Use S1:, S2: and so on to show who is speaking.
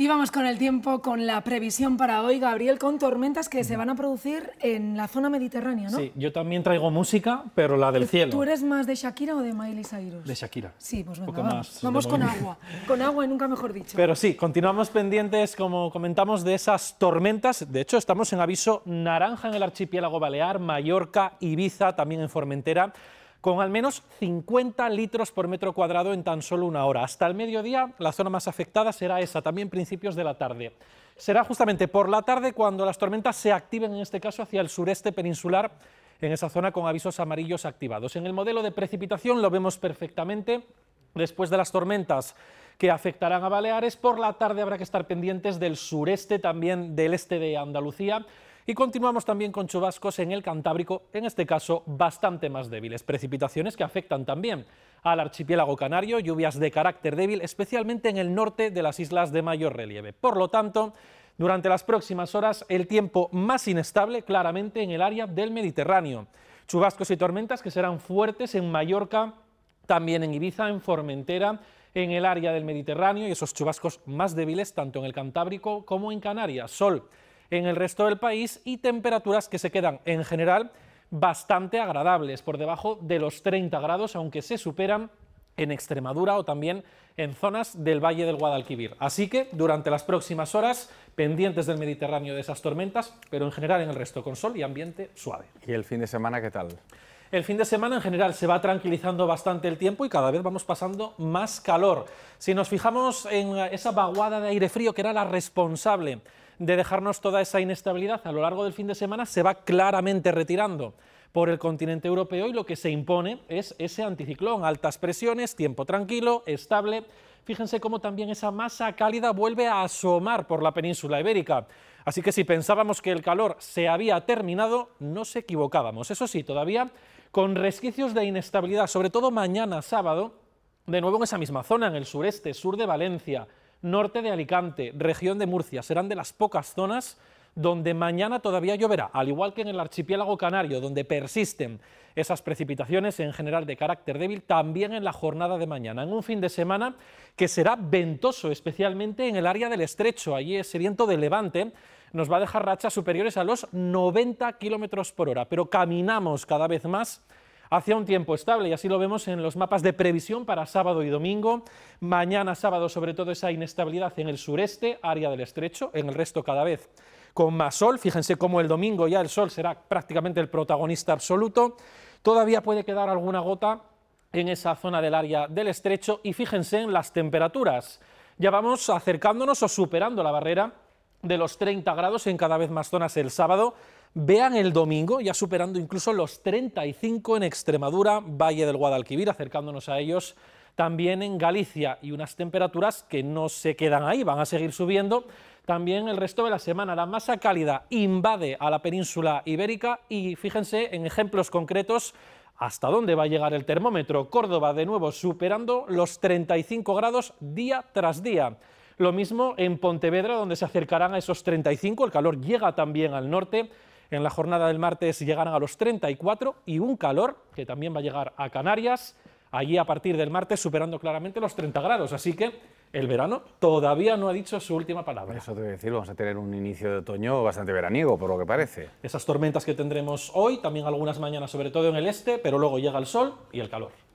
S1: vamos con el tiempo, con la previsión para hoy, Gabriel, con tormentas que se van a producir en la zona mediterránea, ¿no?
S2: Sí, yo también traigo música, pero la del cielo.
S1: ¿Tú eres más de Shakira o de Miley Cyrus?
S2: De Shakira.
S1: Sí, pues venga,
S2: Más
S1: vamos con agua y nunca mejor dicho.
S2: Pero sí, continuamos pendientes, como comentamos, de esas tormentas. De hecho, estamos en aviso naranja en el archipiélago balear, Mallorca, Ibiza, también en Formentera, con al menos 50 litros por metro cuadrado en tan solo una hora. Hasta el mediodía, la zona más afectada será esa, también principios de la tarde. Será justamente por la tarde cuando las tormentas se activen, en este caso hacia el sureste peninsular, en esa zona con avisos amarillos activados. En el modelo de precipitación lo vemos perfectamente. Después de las tormentas que afectarán a Baleares, por la tarde habrá que estar pendientes del sureste, también del este de Andalucía, y continuamos también con chubascos en el Cantábrico, en este caso bastante más débiles. Precipitaciones que afectan también al archipiélago canario, lluvias de carácter débil, especialmente en el norte de las islas de mayor relieve. Por lo tanto, durante las próximas horas, el tiempo más inestable claramente en el área del Mediterráneo. Chubascos y tormentas que serán fuertes en Mallorca, también en Ibiza, en Formentera, en el área del Mediterráneo, y esos chubascos más débiles tanto en el Cantábrico como en Canarias. Sol en el resto del país y temperaturas que se quedan en general bastante agradables, por debajo de los 30 grados, aunque se superan en Extremadura o también en zonas del Valle del Guadalquivir. Así que durante las próximas horas, pendientes del Mediterráneo de esas tormentas, pero en general en el resto con sol y ambiente suave.
S3: ¿Y el fin de semana qué tal?
S2: El fin de semana en general se va tranquilizando bastante el tiempo y cada vez vamos pasando más calor. Si nos fijamos en esa vaguada de aire frío que era la responsable de dejarnos toda esa inestabilidad a lo largo del fin de semana, se va claramente retirando por el continente europeo y lo que se impone es ese anticiclón, altas presiones, tiempo tranquilo, estable. Fíjense cómo también esa masa cálida vuelve a asomar por la península ibérica. Así que si pensábamos que el calor se había terminado, nos equivocábamos. Eso sí, todavía con resquicios de inestabilidad, sobre todo mañana sábado, de nuevo en esa misma zona, en el sureste, sur de Valencia, norte de Alicante, región de Murcia. Serán de las pocas zonas donde mañana todavía lloverá, al igual que en el archipiélago canario, donde persisten esas precipitaciones en general de carácter débil, también en la jornada de mañana, en un fin de semana que será ventoso, especialmente en el área del estrecho. Allí ese viento de levante nos va a dejar rachas superiores a los 90 kilómetros por hora, pero caminamos cada vez más hacia un tiempo estable, y así lo vemos en los mapas de previsión para sábado y domingo. Mañana sábado, sobre todo, esa inestabilidad en el sureste, área del estrecho, en el resto cada vez con más sol. Fíjense cómo el domingo ya el sol será prácticamente el protagonista absoluto. Todavía puede quedar alguna gota en esa zona del área del estrecho, y fíjense en las temperaturas. Ya vamos acercándonos o superando la barrera de los 30 grados en cada vez más zonas el sábado. Vean el domingo, ya superando incluso los 35 en Extremadura, Valle del Guadalquivir, acercándonos a ellos también en Galicia, y unas temperaturas que no se quedan ahí, van a seguir subiendo también el resto de la semana. La masa cálida invade a la península ibérica y fíjense en ejemplos concretos hasta dónde va a llegar el termómetro. Córdoba de nuevo superando los 35 grados día tras día. Lo mismo en Pontevedra, donde se acercarán a esos 35, el calor llega también al norte. En la jornada del martes llegarán a los 34 y un calor que también va a llegar a Canarias, allí a partir del martes superando claramente los 30 grados. Así que el verano todavía no ha dicho su última palabra.
S3: Eso te voy a decir, vamos a tener un inicio de otoño bastante veraniego, por lo que parece.
S2: Esas tormentas que tendremos hoy, también algunas mañanas, sobre todo en el este, pero luego llega el sol y el calor.